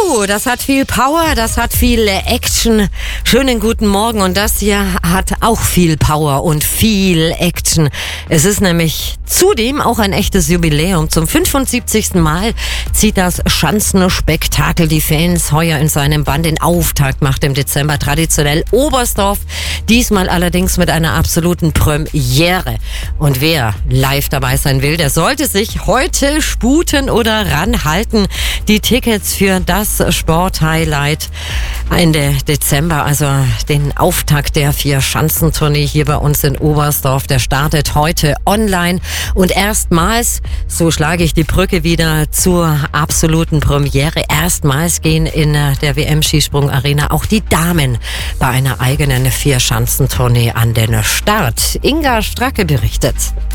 Das hat viel Power, das hat viel Action. Schönen guten Morgen, und das hier hat auch viel Power und viel Action. Es ist nämlich zudem auch ein echtes Jubiläum. Zum 75. Mal zieht das Schanzenspektakel die Fans heuer in seinem Bann. Den Auftakt macht im Dezember traditionell Oberstdorf. Diesmal allerdings mit einer absoluten Premiere. Und wer live dabei sein will, der sollte sich heute sputen oder ranhalten. Die Tickets für das Sporthighlight Ende Dezember, also den Auftakt der Vier-Schanzentournee hier bei uns in Oberstdorf, der startet heute online. Und erstmals, so schlage ich die Brücke wieder zur absoluten Premiere, erstmals gehen in der WM-Skisprung-Arena auch die Damen bei einer eigenen Vier-Schanzentournee an den Start. Inga Stracke berichtet.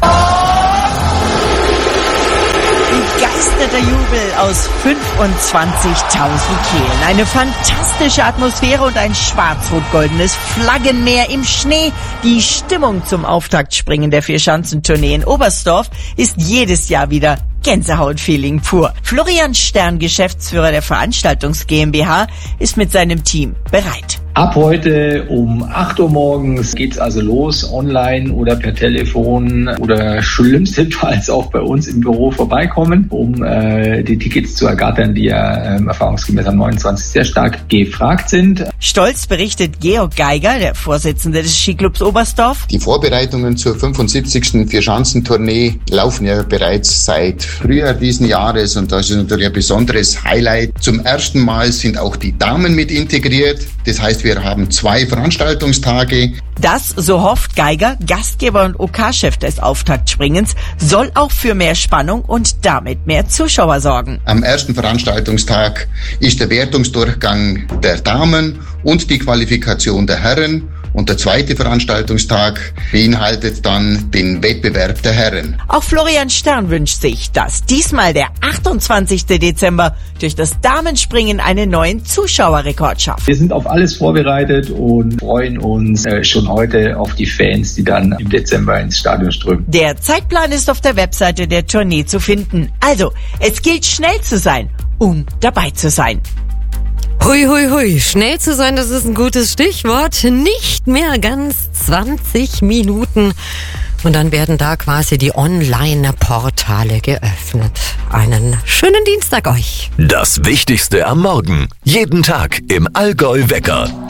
Begeisterter Jubel aus 25.000 Kehlen. Eine fantastische Atmosphäre und ein schwarz-rot-goldenes Flaggenmeer im Schnee. Die Stimmung zum Auftaktspringen der Vier-Schanzentournee in Oberstdorf ist jedes Jahr wieder Gänsehaut-Feeling pur. Florian Stern, Geschäftsführer der Veranstaltungs GmbH, ist mit seinem Team bereit. Ab heute um 8 Uhr morgens geht's also los, online oder per Telefon oder schlimmstenfalls auch bei uns im Büro vorbeikommen, um die Tickets zu ergattern, die ja erfahrungsgemäß am 29. sehr stark gefragt sind. Stolz berichtet Georg Geiger, der Vorsitzende des Skiclubs Oberstdorf. Die Vorbereitungen zur 75. Vier-Schanzentournee laufen ja bereits seit Frühjahr diesen Jahres, und das ist natürlich ein besonderes Highlight. Zum ersten Mal sind auch die Damen mit integriert. Das heißt, wir haben 2 Veranstaltungstage. Das, so hofft Geiger, Gastgeber und OK-Chef des Auftaktspringens, soll auch für mehr Spannung und damit mehr Zuschauer sorgen. Am ersten Veranstaltungstag ist der Wertungsdurchgang der Damen und die Qualifikation der Herren. Und der zweite Veranstaltungstag beinhaltet dann den Wettbewerb der Herren. Auch Florian Stern wünscht sich, dass diesmal der 28. Dezember durch das Damenspringen einen neuen Zuschauerrekord schafft. Wir sind auf alles vorbereitet und freuen uns schon heute auf die Fans, die dann im Dezember ins Stadion strömen. Der Zeitplan ist auf der Webseite der Tournee zu finden. Also, es gilt schnell zu sein, um dabei zu sein. Hui, hui, hui. Schnell zu sein, das ist ein gutes Stichwort. Nicht mehr ganz 20 Minuten. Und dann werden da quasi die Online-Portale geöffnet. Einen schönen Dienstag euch. Das Wichtigste am Morgen. Jeden Tag im Allgäu Wecker.